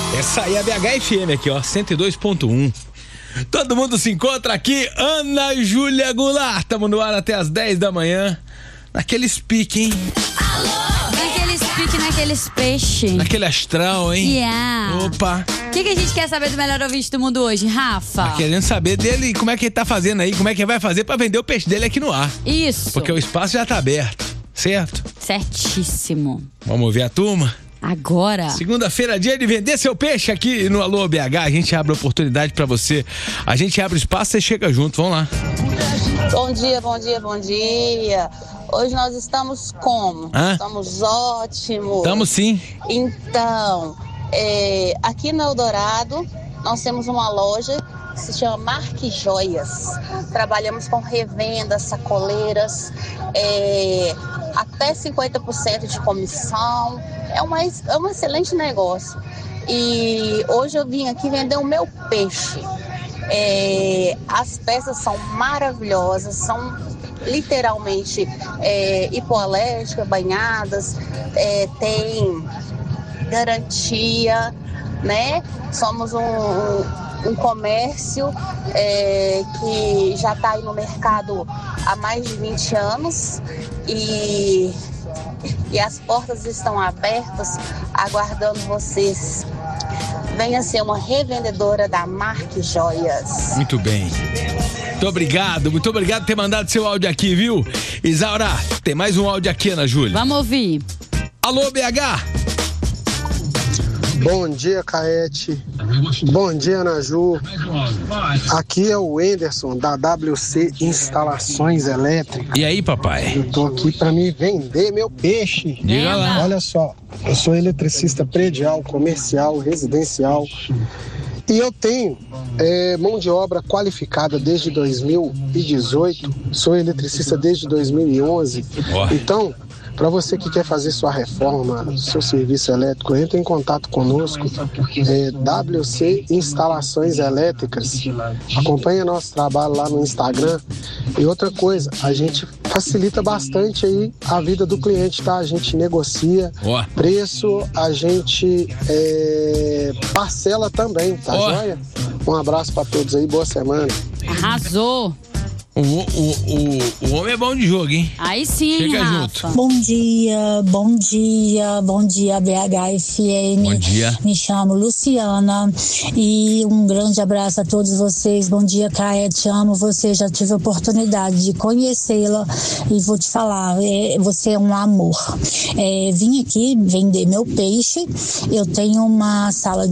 Essa aí é a BHFM aqui, ó, 102.1. Todo mundo se encontra aqui. Ana Júlia Goulart, estamos no ar até as 10 da manhã. Naquele speak, hein? Alô! Naquele speak, naqueles peixes. Naquele astral, hein? Yeah. Opa! O que a gente quer saber do melhor ouvinte do mundo hoje, Rafa? Tá querendo saber dele, como é que ele tá fazendo aí, como é que ele vai fazer pra vender o peixe dele aqui no ar. Isso. Porque o espaço já tá aberto, certo? Certíssimo. Vamos ver a turma? Agora. Segunda-feira, dia de vender seu peixe aqui no Alô BH. A gente abre oportunidade pra você. A gente abre espaço e chega junto. Vamos lá. Bom dia, bom dia, bom dia. Hoje nós estamos como? Estamos ótimos. Estamos sim. Então, aqui no Eldorado, nós temos uma loja que se chama Marque Joias. Trabalhamos com revendas, sacoleiras, até 50% de comissão. É um excelente negócio. E hoje eu vim aqui vender o meu peixe. As peças são maravilhosas, são literalmente hipoalérgicas, banhadas, tem garantia, né? Somos um comércio que já está aí no mercado há mais de 20 anos e as portas estão abertas aguardando vocês. Venha ser uma revendedora da Marque Joias. Muito bem. Muito obrigado por ter mandado seu áudio aqui, viu? Isaura, tem mais um áudio aqui, Ana Júlia. Vamos ouvir. Alô, BH. Bom dia, Caete. Bom dia, Ana Ju. Aqui é o Wenderson, da WC Instalações Elétricas. E aí, papai? Eu tô aqui para me vender meu peixe. Diga lá. Olha só, eu sou eletricista predial, comercial, residencial. E eu tenho mão de obra qualificada desde 2018. Sou eletricista desde 2011. Então, para você que quer fazer sua reforma, seu serviço elétrico, entre em contato conosco, WC Instalações Elétricas. Acompanhe nosso trabalho lá no Instagram. E outra coisa, a gente facilita bastante aí a vida do cliente, tá? A gente negocia preço, a gente parcela também, tá joia? Um abraço para todos aí, boa semana. Arrasou! O homem é bom de jogo, hein? Aí sim, chega Rafa. junto. Bom dia, BHFM. Bom dia. Me chamo Luciana e um grande abraço a todos vocês. Bom dia, Caete, amo você, já tive a oportunidade de conhecê-la e vou te falar, você é um amor. Vim aqui vender meu peixe, eu tenho uma sala